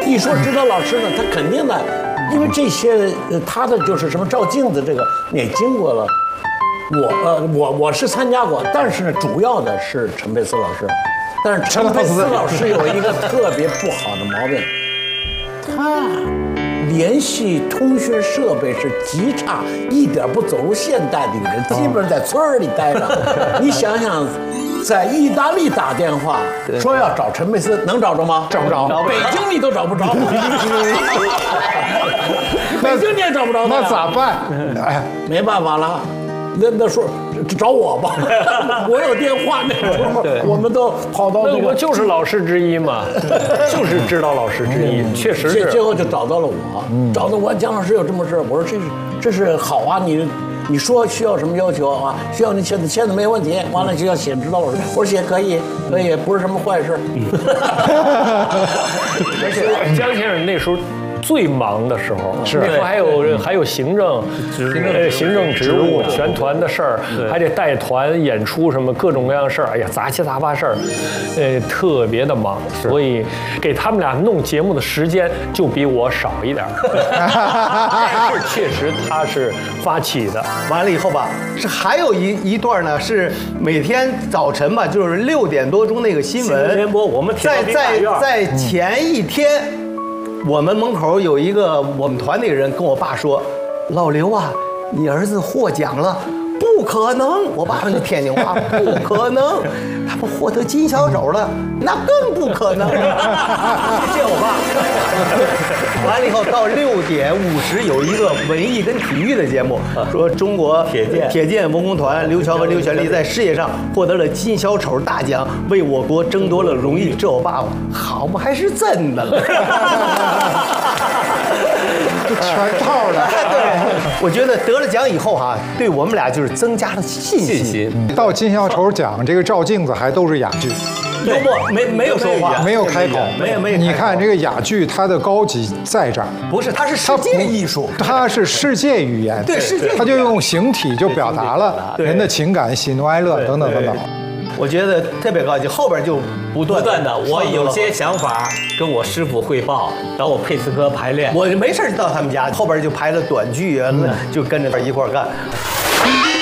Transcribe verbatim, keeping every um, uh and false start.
一说指导老师呢，他肯定的，因为这些呃他的就是什么照镜子这个你也经过了。我呃我我是参加过，但是呢，主要的是陈佩斯老师。但是陈佩斯老师有一个特别不好的毛病，他联系通讯设备是极差，一点不走入现代的人，基本上在村儿里待着。你想想，在意大利打电话说要找陈佩斯，能找着吗？找不着。北京你都找不着。北京你也找不着。 那咋办？ 哎，没办法了。那那说找我吧，我有电话。那时候我们都跑到那个， 我就是老师之一嘛，就是指导老师之一，确实是。 最后就找到了我，找到我，姜老师有这么事，我说这是这是好啊，你你说需要什么要求啊？需要你签字，签字没问题。完了就要写指导老师，我说写可以，可以，不是什么坏事。 而且姜先生那时候。最忙的时候， 是那时候还有还有行政、呃行政职务、全团的事儿，还得带团演出什么各种各样的事儿。哎呀，杂七杂八事儿，呃，特别的忙，所以给他们俩弄节目的时间就比我少一点。但是确实他是发起的。 完了以后吧，是还有一一段呢，是每天早晨吧，就是六点多钟那个新闻联播，我们在在在前一天。我们门口有一个我们团那个人跟我爸说：“老刘啊，你儿子获奖了。”不可能！我爸那天津话，不可能！他们获得金小肘了，那更不可能！见我爸。完了以后到六点五十有一个文艺跟体育的节目，说中国铁剑铁剑文工团刘乔和刘全利在事业上获得了金小丑大奖，为我国争夺了荣誉。这我爸爸好嘛，还是真的了。 全套的。 对，我觉得得了奖以后哈、啊，对我们俩就是增加了信心。 信心。 到金小丑奖这个照镜子还都是哑剧， 幽默没没有说话， 没有开口， 没有没有。 你看这个哑剧，它的高级在这儿， 不是，它是世界艺术， 它是世界语言， 对世界， 它就用形体就表达了人的情感、喜怒哀乐等等等等。 我觉得特别高兴，后边就不断不断的，我有些想法跟我师傅汇报，找我佩斯哥排练。 我没事到他们家，后边就排了短剧啊，就跟着他一块干。